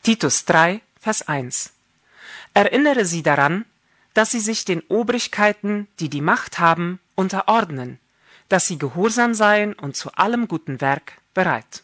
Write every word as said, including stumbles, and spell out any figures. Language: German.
Titus drei, Vers eins. Erinnere sie daran, dass sie sich den Obrigkeiten, die die Macht haben, unterordnen, dass sie gehorsam seien und zu allem guten Werk bereit.